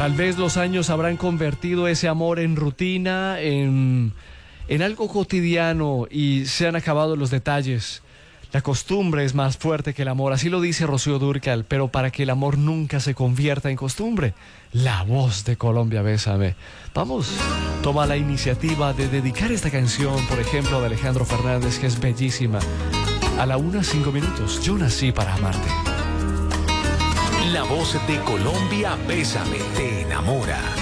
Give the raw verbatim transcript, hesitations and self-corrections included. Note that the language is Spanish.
Tal vez los años habrán convertido ese amor en rutina, en, en algo cotidiano, y se han acabado los detalles. La costumbre es más fuerte que el amor, así lo dice Rocío Dúrcal, pero para que el amor nunca se convierta en costumbre, la voz de Colombia, Bésame. Vamos, toma la iniciativa de dedicar esta canción, por ejemplo, de Alejandro Fernández, que es bellísima. A la una, cinco minutos, yo nací para amarte. La voz de Colombia, Bésame, te enamora.